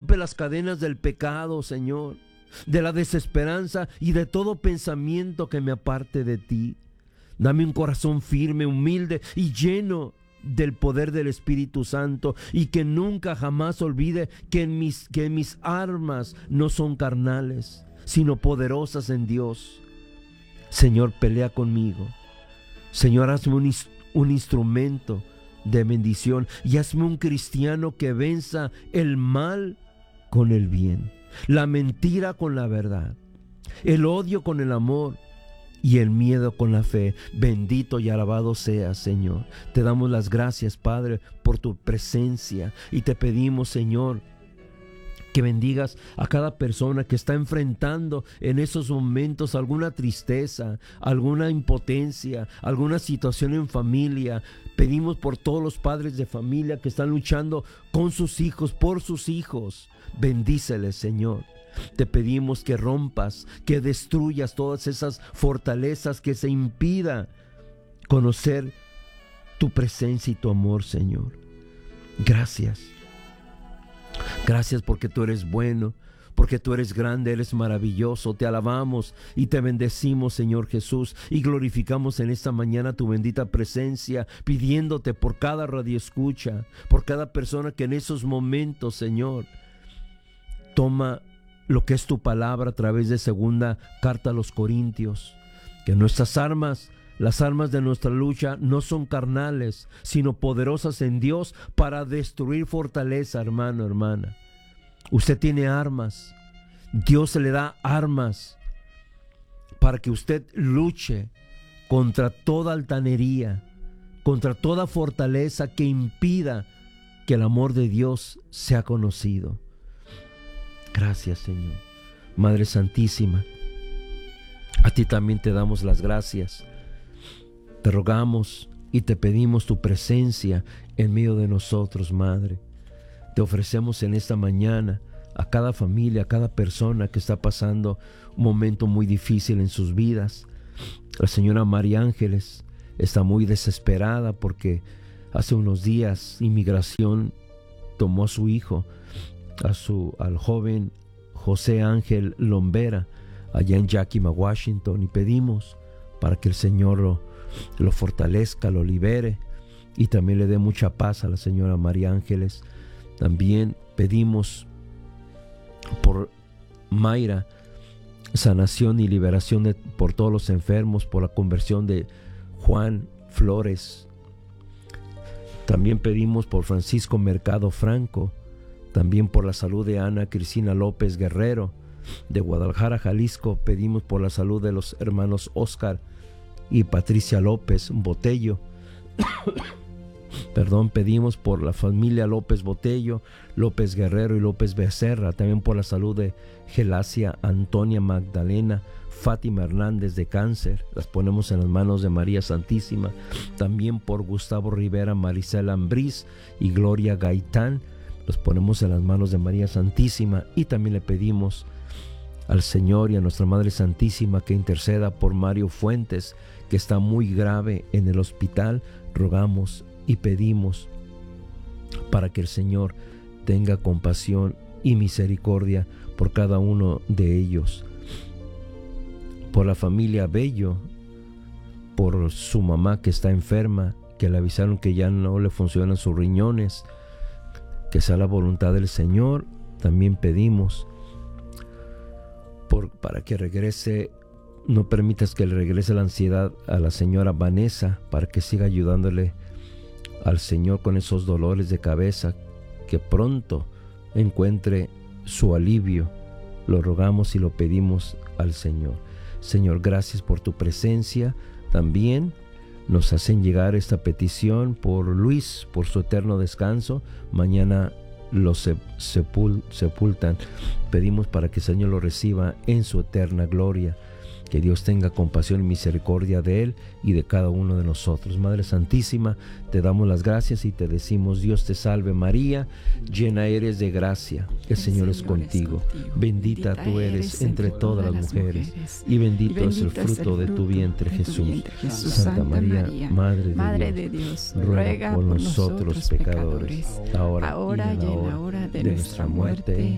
Rompe las cadenas del pecado, Señor, de la desesperanza y de todo pensamiento que me aparte de ti. Dame un corazón firme, humilde y lleno del poder del Espíritu Santo, y que nunca jamás olvide que mis armas no son carnales, sino poderosas en Dios. Señor, pelea conmigo. Señor, hazme un instrumento de bendición y hazme un cristiano que venza el mal con el bien, la mentira con la verdad, el odio con el amor y el miedo con la fe. Bendito y alabado seas, Señor. Te damos las gracias, Padre, por tu presencia, y te pedimos, Señor, que bendigas a cada persona que está enfrentando en esos momentos alguna tristeza, alguna impotencia, alguna situación en familia. Pedimos por todos los padres de familia que están luchando con sus hijos, por sus hijos. Bendíceles, Señor. Te pedimos que rompas, que destruyas todas esas fortalezas que se impida conocer tu presencia y tu amor, Señor. Gracias. Gracias porque tú eres bueno, porque tú eres grande, eres maravilloso. Te alabamos y te bendecimos, Señor Jesús, y glorificamos en esta mañana tu bendita presencia, pidiéndote por cada radioescucha, por cada persona que en esos momentos, Señor, toma lo que es tu palabra a través de segunda carta a los Corintios, que nuestras armas, las armas de nuestra lucha, no son carnales, sino poderosas en Dios para destruir fortaleza, hermano, hermana. Usted tiene armas. Dios le da armas para que usted luche contra toda altanería, contra toda fortaleza que impida que el amor de Dios sea conocido. Gracias, Señor. Madre Santísima, a ti también te damos las gracias. Te rogamos y te pedimos tu presencia en medio de nosotros, Madre. Te ofrecemos en esta mañana a cada familia, a cada persona que está pasando un momento muy difícil en sus vidas. La señora María Ángeles está muy desesperada porque hace unos días Inmigración tomó a su hijo, al joven José Ángel Lombera, allá en Yakima, Washington, y pedimos para que el Señor lo fortalezca, lo libere y también le dé mucha paz a la señora María Ángeles. También pedimos por Mayra, sanación y liberación por todos los enfermos, por la conversión de Juan Flores. También pedimos por Francisco Mercado Franco, también por la salud de Ana Cristina López Guerrero de Guadalajara, Jalisco. Pedimos por la salud de los hermanos Oscar y Patricia López Botello. Pedimos por la familia López Botello, López Guerrero y López Becerra. También por la salud de Gelacia Antonia Magdalena Fátima Hernández de cáncer. Las ponemos en las manos de María Santísima. También por Gustavo Rivera, Maricela Ambriz y Gloria Gaitán. Los ponemos en las manos de María Santísima. Y también le pedimos al Señor y a nuestra Madre Santísima que interceda por Mario Fuentes, que está muy grave en el hospital. Rogamos y pedimos para que el Señor tenga compasión y misericordia por cada uno de ellos. Por la familia Bello, por su mamá que está enferma, que le avisaron que ya no le funcionan sus riñones, que sea la voluntad del Señor. También pedimos para que regrese, no permitas que le regrese la ansiedad a la señora Vanessa, para que siga ayudándole al Señor con esos dolores de cabeza, que pronto encuentre su alivio. Lo rogamos y lo pedimos al Señor. Señor, gracias por tu presencia. También nos hacen llegar esta petición por Luis, por su eterno descanso. Mañana lo sepultan. Pedimos para que el Señor lo reciba en su eterna gloria. Que Dios tenga compasión y misericordia de él y de cada uno de nosotros. Madre Santísima, te damos las gracias y te decimos: Dios te salve María, llena eres de gracia, el Señor es contigo. Bendita tú eres entre todas las mujeres y bendito es el fruto de tu vientre, Jesús. Santa María, Madre de Dios, ruega por nosotros pecadores, ahora y en la hora de nuestra muerte.